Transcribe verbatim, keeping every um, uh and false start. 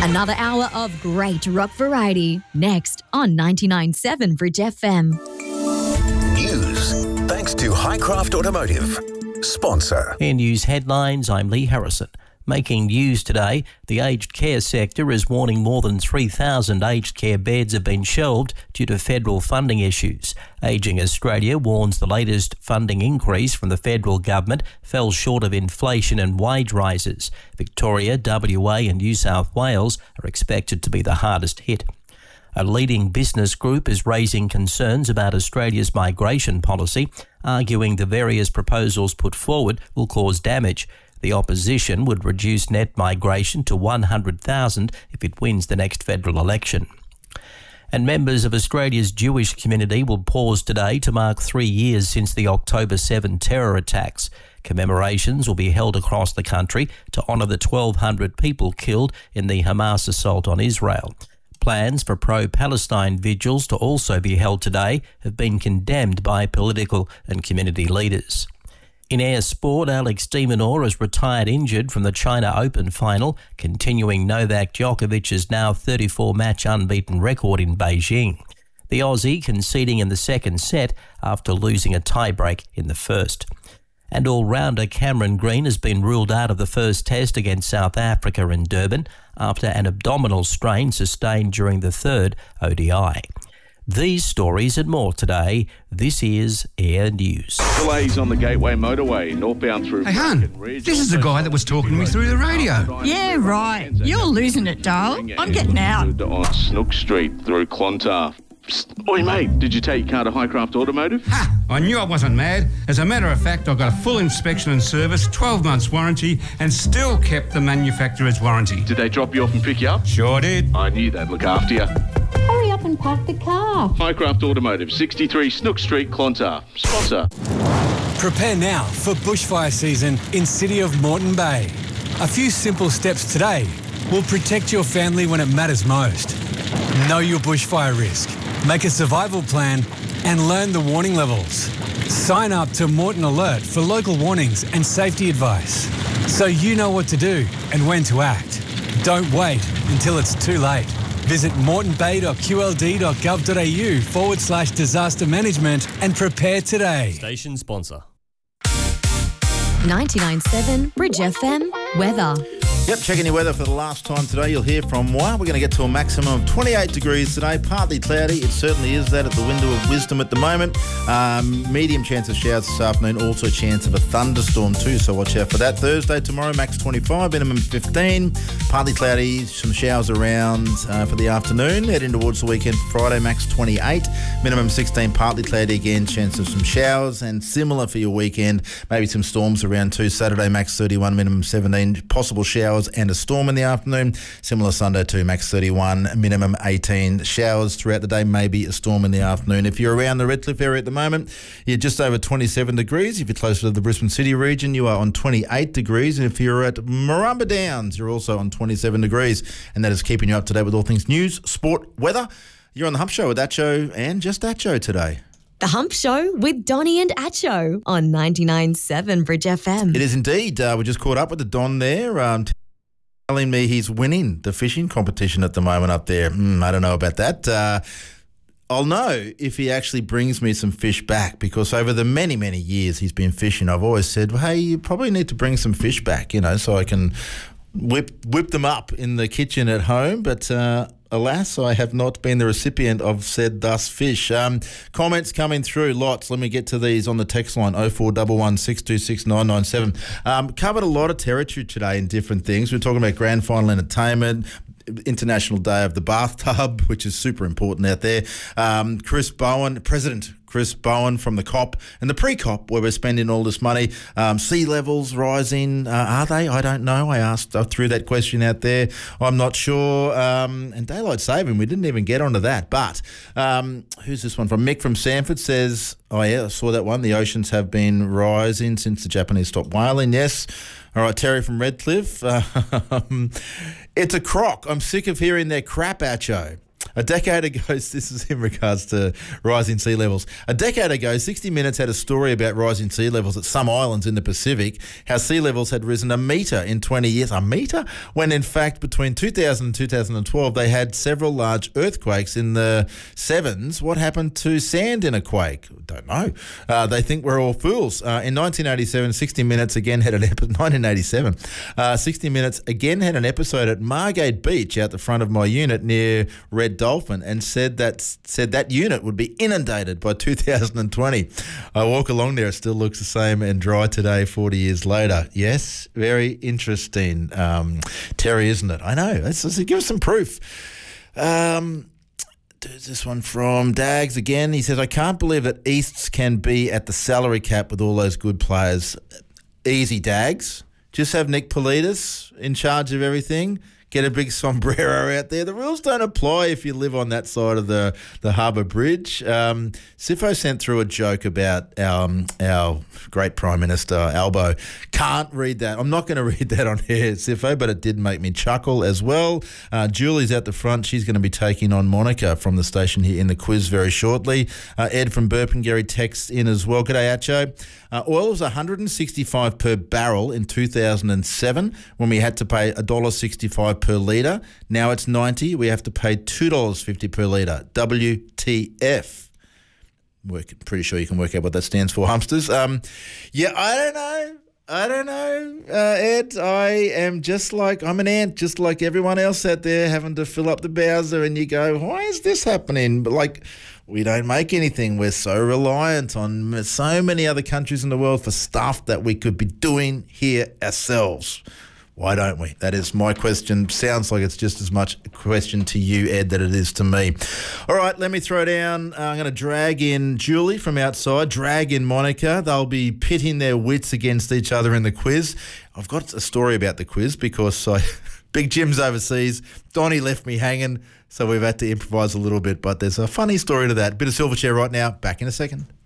Another hour of great rock variety. Next on ninety-nine point seven Bridge F M. News. Thanks to Highcraft Automotive. Sponsor. In news headlines, I'm Lee Harrison. Making news today, the aged care sector is warning more than three thousand aged care beds have been shelved due to federal funding issues. Ageing Australia warns the latest funding increase from the federal government fell short of inflation and wage rises. Victoria, W A and New South Wales are expected to be the hardest hit. A leading business group is raising concerns about Australia's migration policy, arguing the various proposals put forward will cause damage. The opposition would reduce net migration to one hundred thousand if it wins the next federal election. And members of Australia's Jewish community will pause today to mark three years since the October seventh terror attacks. Commemorations will be held across the country to honour the twelve hundred people killed in the Hamas assault on Israel. Plans for pro-Palestine vigils to also be held today have been condemned by political and community leaders. In air sport, Alex de Minaur is retired injured from the China Open final, continuing Novak Djokovic's now thirty-four match unbeaten record in Beijing. The Aussie conceding in the second set after losing a tiebreak in the first. And all-rounder Cameron Green has been ruled out of the first test against South Africa in Durban after an abdominal strain sustained during the third O D I. These stories and more today. This is Air News. Delays on the Gateway Motorway, northbound through... Hey, hun, this is the guy that was talking to me through the radio. Yeah, right. You're losing it, Dale. I'm getting out. On Snook Street through Clontarf. Psst. Oi, mate, did you take your car to Highcraft Automotive? Ha! I knew I wasn't mad. As a matter of fact, I got a full inspection and service, twelve months warranty, and still kept the manufacturer's warranty. Did they drop you off and pick you up? Sure did. I knew they'd look after you. Hurry up and park the car. Highcraft Automotive, sixty-three Snook Street, Clontarf. Sponsor. Prepare now for bushfire season in City of Moreton Bay. A few simple steps today will protect your family when it matters most. Know your bushfire risk, make a survival plan and learn the warning levels. Sign up to Moreton Alert for local warnings and safety advice so you know what to do and when to act. Don't wait until it's too late. Visit moretonbay.qld.gov.au forward slash disaster management and prepare today. Station sponsor. ninety-nine point seven Bridge F M weather. Yep, checking your weather for the last time today. You'll hear from why. We're going to get to a maximum of twenty-eight degrees today, partly cloudy. It certainly is that at the window of wisdom at the moment. Um, medium chance of showers this afternoon, also a chance of a thunderstorm too, so watch out for that. Thursday, tomorrow, max twenty-five, minimum fifteen. Partly cloudy, some showers around uh, for the afternoon. Heading towards the weekend, Friday, max twenty-eight, minimum sixteen, partly cloudy again, chance of some showers, and similar for your weekend. Maybe some storms around too. Saturday, max thirty-one, minimum seventeen, possible showers and a storm in the afternoon. Similar Sunday too, max thirty-one, minimum eighteen. Showers throughout the day, maybe a storm in the afternoon. If you're around the Redcliffe area at the moment, you're just over twenty-seven degrees. If you're closer to the Brisbane City region, you are on twenty-eight degrees. And if you're at Marumba Downs, you're also on twenty-seven degrees. And that is keeping you up to date with all things news, sport, weather. You're on The Hump Show with Acho and just Acho today. The Hump Show with Donnie and Acho on ninety-nine point seven Bridge F M. It is indeed. Uh, we just caught up with the Don there. Um, telling me he's winning the fishing competition at the moment up there. Mm, I don't know about that. Uh, I'll know if he actually brings me some fish back, because over the many, many years he's been fishing, I've always said, well, hey, you probably need to bring some fish back, you know, so I can whip whip them up in the kitchen at home. But uh, alas, I have not been the recipient of said thus fish. Um, comments coming through, lots. Let me get to these on the text line, oh four one one, six two six, nine nine seven. Um, covered a lot of territory today in different things. We're talking about grand final entertainment, International Day of the Bathtub, which is super important out there. Um, Chris Bowen, President Chris Bowen from the COP and the pre-COP, where we're spending all this money. Um, sea levels rising, uh, are they? I don't know. I asked, I threw that question out there. I'm not sure. Um, and daylight saving, we didn't even get onto that. But um, who's this one from? Mick from Sanford says, oh yeah, I saw that one. The oceans have been rising since the Japanese stopped whaling. Yes. All right, Terry from Redcliffe. Um, it's a crock. I'm sick of hearing their crap, Acho. A decade ago, this is in regards to rising sea levels. A decade ago, sixty minutes had a story about rising sea levels at some islands in the Pacific, how sea levels had risen a metre in twenty years. A metre? When in fact, between two thousand and two thousand twelve, they had several large earthquakes in the sevens. What happened to sand in a quake? Don't know. Uh, they think we're all fools. Uh, in nineteen eighty-seven, sixty minutes again had an episode. nineteen eighty-seven, uh, sixty minutes again had an episode at Margate Beach out the front of my unit near Red Dolphin, and said that said that unit would be inundated by two thousand twenty. I walk along there; it still looks the same and dry today, forty years later. Yes, very interesting, um, Terry, isn't it? I know. Let's, let's give us some proof. Um, There's this one from Dags again. He says, I can't believe that Easts can be at the salary cap with all those good players. Easy, Dags. Just have Nick Politis in charge of everything. Get a big sombrero out there. The rules don't apply if you live on that side of the, the Harbour Bridge. Um, Sifo sent through a joke about our, our great Prime Minister, Albo. Can't read that. I'm not going to read that on here, Sifo, but it did make me chuckle as well. Uh, Julie's at the front. She's going to be taking on Monica from the station here in the quiz very shortly. Uh, Ed from Burpengary texts in as well. G'day, Acho. Uh, oil was one hundred sixty-five per barrel in two thousand seven when we had to pay one dollar sixty-five per litre. Now it's ninety. We have to pay two dollars fifty per litre. W T F. Work, pretty sure you can work out what that stands for, Humsters. Um, yeah, I don't know. I don't know, uh, Ed. I am just like, I'm an ant, just like everyone else out there having to fill up the Bowser, and you go, why is this happening? But like, we don't make anything. We're so reliant on so many other countries in the world for stuff that we could be doing here ourselves. Why don't we? That is my question. Sounds like it's just as much a question to you, Ed, that it is to me. All right, let me throw down. Uh, I'm going to drag in Julie from outside, drag in Monica. They'll be pitting their wits against each other in the quiz. I've got a story about the quiz because I, Big Jim's overseas. Donnie left me hanging, so we've had to improvise a little bit, but there's a funny story to that. Bit of Silverchair right now. Back in a second.